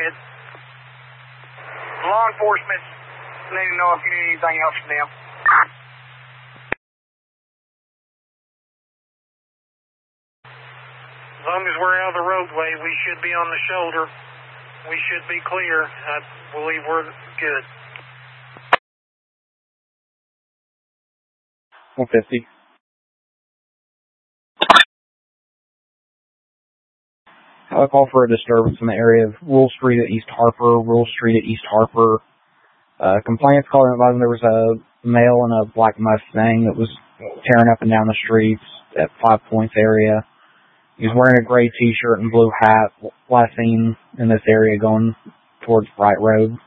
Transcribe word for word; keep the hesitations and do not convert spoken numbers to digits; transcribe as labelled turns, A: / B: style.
A: ahead. Law enforcement, need to know if you need anything else from them. As long as we're out of the roadway, we should be on the shoulder. We should be clear. I believe we're good.
B: one fifty. I would call for a disturbance in the area of Rural Street at East Harper, Rural Street at East Harper. Uh, complaints calling advising there was a male in a black Mustang that was tearing up and down the streets at Five Points area. He was wearing a gray t-shirt and blue hat, last seen in this area going towards Bright Road.